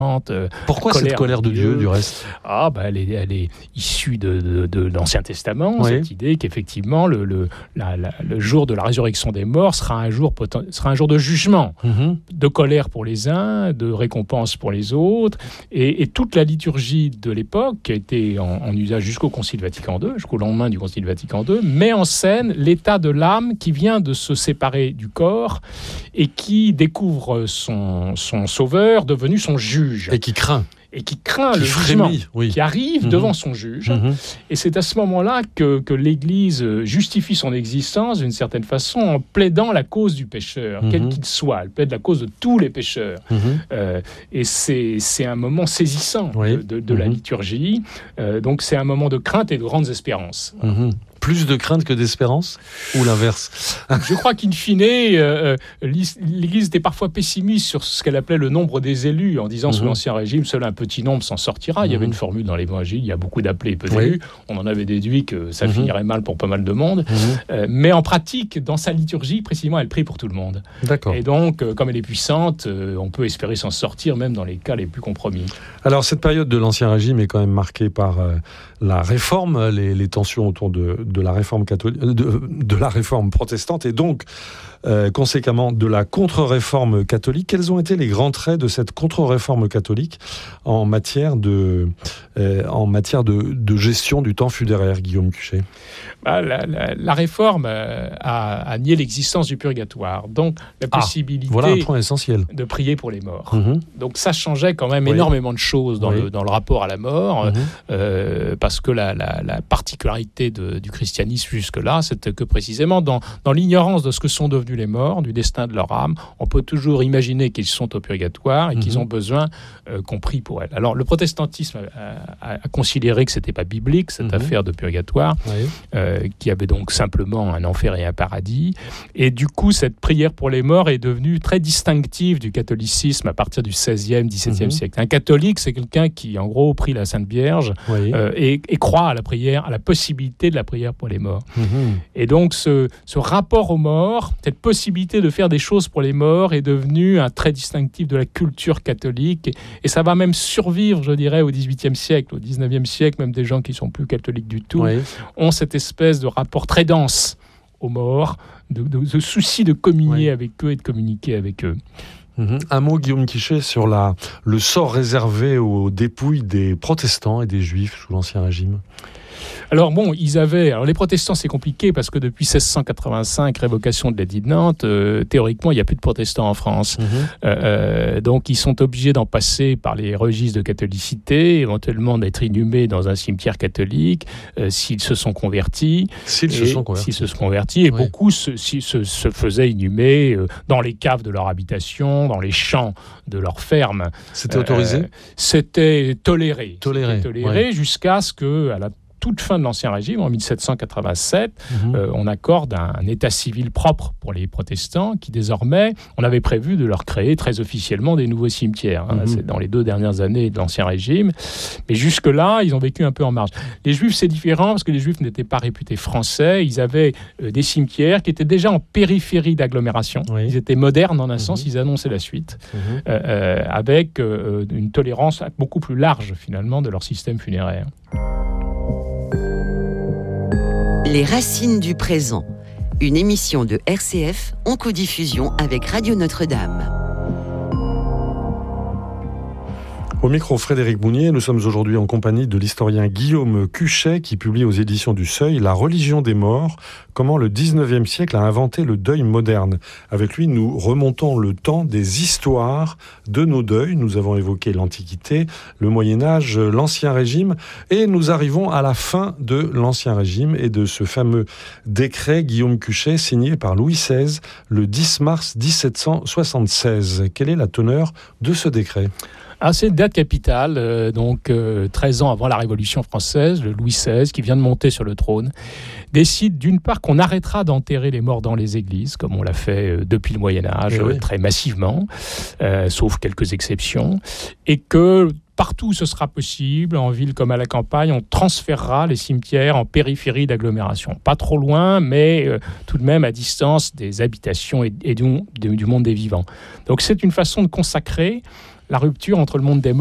Pourquoi cette colère de Dieu, du reste ? Elle est issue de l'Ancien Testament, oui. Cette idée qu'effectivement le jour de la résurrection des morts sera un jour de jugement, de colère pour les uns, de récompense pour les autres, et toute la liturgie de l'époque, qui a été en usage jusqu'au Concile Vatican II, jusqu'au lendemain du Concile Vatican II, met en scène l'état de l'âme qui vient de se séparer du corps et qui découvre son sauveur devenu son juge. Et qui craint le jugement, qui arrive devant son juge. Et c'est à ce moment-là que l'Église justifie son existence d'une certaine façon en plaidant la cause du pécheur, quel qu'il soit. Elle plaide la cause de tous les pécheurs. Et c'est un moment saisissant de la liturgie. Donc c'est un moment de crainte et de grandes espérances. Plus de crainte que d'espérance, ou l'inverse? Je crois qu'in fine, l'Église était parfois pessimiste sur ce qu'elle appelait le nombre des élus, en disant sous l'Ancien Régime, seul un petit nombre s'en sortira. Il y avait une formule dans l'Évangile, il y a beaucoup d'appelés et peu d'élus. On en avait déduit que ça finirait mal pour pas mal de monde. Mais en pratique, dans sa liturgie, précisément, elle prie pour tout le monde. D'accord. Et donc, comme elle est puissante, on peut espérer s'en sortir, même dans les cas les plus compromis. Alors, cette période de l'Ancien Régime est quand même marquée par la réforme, les tensions autour de la réforme catholique, de la réforme protestante, et donc conséquemment de la contre-réforme catholique. Quels ont été les grands traits de cette contre-réforme catholique en matière de gestion du temps funéraire, Guillaume Cuchet? La réforme a nié l'existence du purgatoire, donc la possibilité voilà un point essentiel. De prier pour les morts. Donc ça changeait quand même énormément de choses dans le rapport à la mort, parce que la particularité du christianisme jusque-là, c'était que précisément dans l'ignorance de ce que sont devenus les morts, du destin de leur âme, on peut toujours imaginer qu'ils sont au purgatoire et qu'ils ont besoin qu'on prie pour elles. Alors le protestantisme a considéré que c'était pas biblique, cette affaire de purgatoire, qui avait donc simplement un enfer et un paradis. Et du coup, cette prière pour les morts est devenue très distinctive du catholicisme à partir du XVIe, XVIIe siècle. Un catholique, c'est quelqu'un qui, en gros, prie la Sainte Vierge et croit à la prière, à la possibilité de la prière pour les morts. Et donc, ce rapport aux morts, cette possibilité de faire des choses pour les morts est devenu un trait distinctif de la culture catholique. Et ça va même survivre, je dirais, au XVIIIe siècle, au XIXe siècle, même des gens qui ne sont plus catholiques du tout, ont cette espèce de rapport très dense aux morts, de souci de communier avec eux et de communiquer avec eux. Un mot, Guillaume Cuchet, sur le sort réservé aux dépouilles des protestants et des juifs sous l'Ancien Régime. Alors les protestants, c'est compliqué parce que depuis 1685, révocation de l'édit de Nantes, théoriquement, il n'y a plus de protestants en France. Donc, ils sont obligés d'en passer par les registres de catholicité, éventuellement d'être inhumés dans un cimetière catholique, s'ils se sont convertis. S'ils se sont convertis, et beaucoup se faisaient inhumer dans les caves de leur habitation, dans les champs de leur ferme. C'était autorisé ? C'était toléré jusqu'à ce que, à la toute fin de l'Ancien Régime, en 1787, on accorde un état civil propre pour les protestants qui, désormais, on avait prévu de leur créer très officiellement des nouveaux cimetières. C'est dans les 2 dernières années de l'Ancien Régime. Mais jusque-là, ils ont vécu un peu en marge. Les Juifs, c'est différent parce que les Juifs n'étaient pas réputés français. Ils avaient des cimetières qui étaient déjà en périphérie d'agglomération. Ils étaient modernes en un sens, ils annonçaient la suite, avec une tolérance beaucoup plus large, finalement, de leur système funéraire. Les racines du présent, une émission de RCF en codiffusion avec Radio Notre-Dame. Au micro, Frédéric Mounier, nous sommes aujourd'hui en compagnie de l'historien Guillaume Cuchet qui publie aux éditions du Seuil « La religion des morts, comment le 19e siècle a inventé le deuil moderne ». Avec lui, nous remontons le temps des histoires de nos deuils. Nous avons évoqué l'Antiquité, le Moyen-Âge, l'Ancien Régime, et nous arrivons à la fin de l'Ancien Régime et de ce fameux décret, Guillaume Cuchet, signé par Louis XVI le 10 mars 1776. Quelle est la teneur de ce décret ? C'est une date capitale, 13 ans avant la Révolution française, le Louis XVI, qui vient de monter sur le trône, décide d'une part qu'on arrêtera d'enterrer les morts dans les églises, comme on l'a fait depuis le Moyen-Âge, très massivement, sauf quelques exceptions, et que partout où ce sera possible, en ville comme à la campagne, on transférera les cimetières en périphérie d'agglomération. Pas trop loin, mais tout de même à distance des habitations et du monde des vivants. Donc c'est une façon de consacrer la rupture entre le monde des morts